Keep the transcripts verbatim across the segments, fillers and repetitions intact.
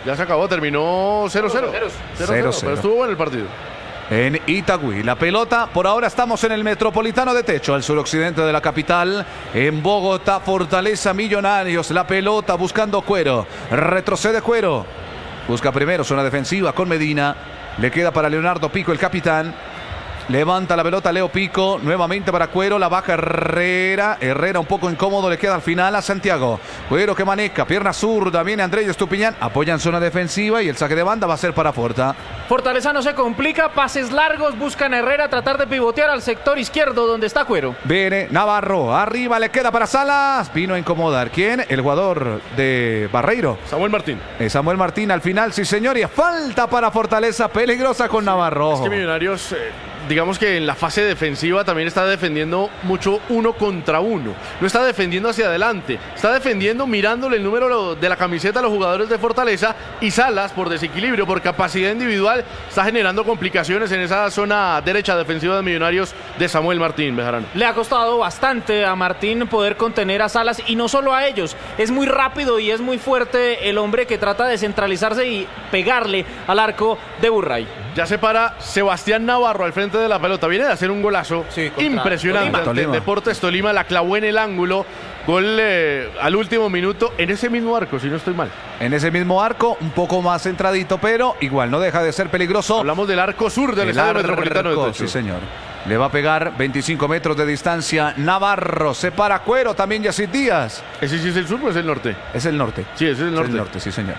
Ya se acabó, terminó cero cero. cero cero, pero estuvo bueno el partido. En Itagüí, la pelota, por ahora estamos en el Metropolitano de Techo, al suroccidente de la capital, en Bogotá, Fortaleza Millonarios, la pelota buscando Cuero, retrocede Cuero, busca primero zona defensiva con Medina, le queda para Leonardo Pico, el capitán. Levanta la pelota Leo Pico, nuevamente para Cuero, la baja Herrera, Herrera un poco incómodo, le queda al final a Santiago. Cuero que maneja, pierna zurda, viene Andrés Estupiñán, apoya en zona defensiva y el saque de banda va a ser para Forta. Fortaleza no se complica, pases largos, buscan a Herrera, tratar de pivotear al sector izquierdo donde está Cuero. Viene Navarro, arriba le queda para Salas, vino a incomodar. ¿Quién? El jugador de Barreiro. Samuel Martín. Eh, Samuel Martín al final, sí señor, y falta para Fortaleza, peligrosa con Navarro. Es que Millonarios... Eh... digamos que en la fase defensiva también está defendiendo mucho uno contra uno. No está defendiendo hacia adelante. Está defendiendo mirándole el número de la camiseta a los jugadores de Fortaleza. Y Salas, por desequilibrio, por capacidad individual, está generando complicaciones en esa zona derecha defensiva de Millonarios de Samuel Martín, Bejarano. Le ha costado bastante a Martín poder contener a Salas y no solo a ellos. Es muy rápido y es muy fuerte el hombre que trata de centralizarse y pegarle al arco de Burray. Ya se para Sebastián Navarro al frente de la pelota. Viene de hacer un golazo sí, impresionante. Tolima. Deportes Tolima la clavó en el ángulo. Gol eh, al último minuto en ese mismo arco, si no estoy mal. En ese mismo arco, un poco más centradito, pero igual no deja de ser peligroso. Hablamos del arco sur del Estadio Metropolitano de Techo. Sí, señor. Le va a pegar veinticinco metros de distancia Navarro. Se para Cuero, también Yacid Díaz. ¿Ese sí es el sur o es el norte? Es el norte. Sí, ese es el norte. Es el norte, sí, señor.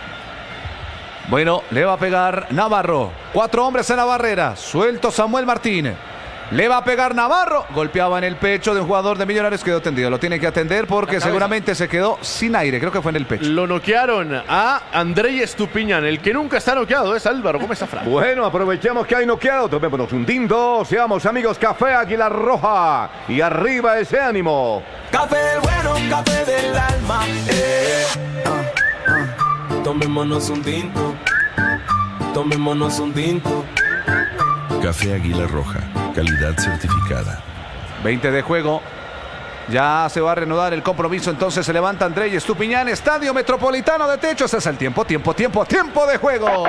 Bueno, le va a pegar Navarro. Cuatro hombres en la barrera. Suelto Samuel Martínez. Le va a pegar Navarro. Golpeaba en el pecho de un jugador de Millonarios. Quedó tendido. Lo tiene que atender porque seguramente se quedó sin aire. Creo que fue en el pecho. Lo noquearon a Andrés Estupiñán. El que nunca está noqueado es Álvaro Gómez Zafra. Bueno, aprovechemos que hay noqueado. Tomémonos un tinto. Seamos amigos. Café Águila Roja. Y arriba ese ánimo. Café bueno, café del alma. Eh. Ah, ah. Tomémonos un tinto, tomémonos un tinto. Café Águila Roja, calidad certificada. veinte de juego. Ya se va a reanudar el compromiso. Entonces se levanta Andrés Estupiñán. Estadio Metropolitano de Techo. Ese es el tiempo, tiempo, tiempo, tiempo de juego.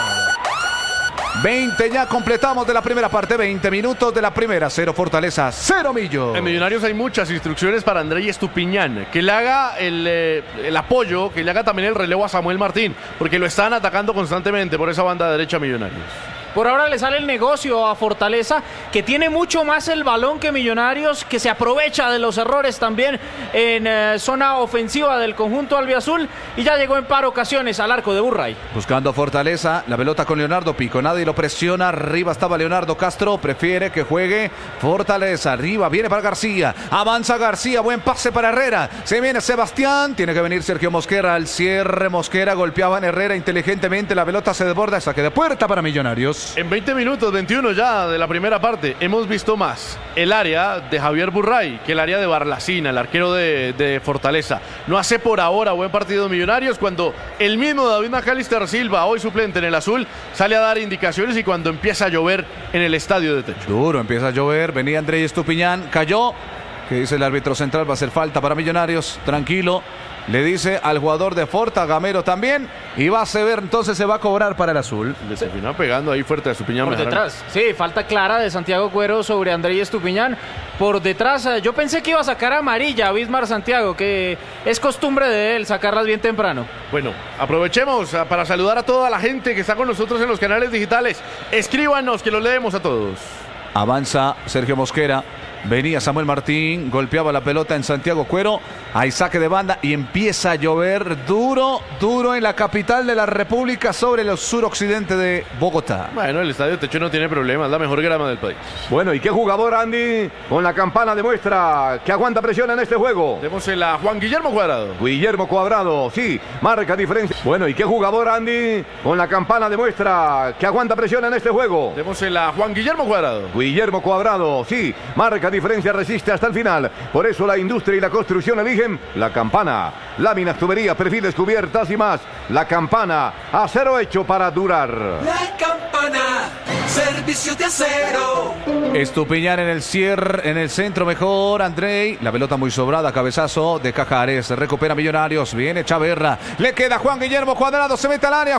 veinte ya completamos de la primera parte, veinte minutos de la primera, cero Fortaleza, cero Millo. En Millonarios hay muchas instrucciones para Andrés Estupiñán, que le haga el, eh, el apoyo, que le haga también el relevo a Samuel Martín, porque lo están atacando constantemente por esa banda derecha Millonarios. Por ahora le sale el negocio a Fortaleza, que tiene mucho más el balón que Millonarios, que se aprovecha de los errores también en eh, zona ofensiva del conjunto albiazul, y ya llegó en par ocasiones al arco de Burray. Buscando Fortaleza, la pelota con Leonardo Pico, nadie lo presiona, arriba estaba Leonardo Castro, prefiere que juegue Fortaleza, arriba viene para García, avanza García, buen pase para Herrera, se viene Sebastián, tiene que venir Sergio Mosquera al cierre, Mosquera golpeaba en Herrera inteligentemente, la pelota se desborda, saque de puerta para Millonarios. En veinte minutos, veintiuno ya de la primera parte, hemos visto más el área de Javier Burray que el área de Barlacina, el arquero de, de Fortaleza. No hace por ahora buen partido Millonarios cuando el mismo David Macalister Silva, hoy suplente en el azul, sale a dar indicaciones y cuando empieza a llover en el estadio de Techo. Duro, empieza a llover, venía Andrés Estupiñán, cayó, que dice el árbitro central, va a hacer falta para Millonarios, tranquilo. Le dice al jugador de Forta, Gamero también, y va a ver, entonces se va a cobrar para el azul. Le terminó pegando ahí fuerte a Estupiñán. Por detrás, sí, falta clara de Santiago Cuero sobre Andrés Estupiñán. Por detrás, yo pensé que iba a sacar amarilla a Bismar Santiago, que es costumbre de él sacarlas bien temprano. Bueno, aprovechemos para saludar a toda la gente que está con nosotros en los canales digitales. Escríbanos que los leemos a todos. Avanza Sergio Mosquera. Venía Samuel Martín, golpeaba la pelota en Santiago Cuero, hay saque de banda y empieza a llover duro, duro en la capital de la República sobre el suroccidente de Bogotá. Bueno, el estadio Techo no tiene problemas, la mejor grama del país. Bueno, ¿y qué jugador, Andy? Con la campana demuestra que aguanta presión en este juego. Démosela a Juan Guillermo Cuadrado. Guillermo Cuadrado, sí, marca diferencia. Bueno, ¿y qué jugador, Andy? Con la campana demuestra que aguanta presión en este juego. Démosela a Juan Guillermo Cuadrado. Guillermo Cuadrado, sí, marca diferencia, resiste hasta el final. Por eso la industria y la construcción eligen la campana. Láminas, tuberías, perfiles, cubiertas y más. La campana, acero hecho para durar. La campana, servicio de acero. Estupiñán en el cierre, en el centro mejor, Andrei. La pelota muy sobrada, cabezazo de Cajares. Recupera Millonarios, viene Chaverra. Le queda Juan Guillermo Cuadrado, se mete al área.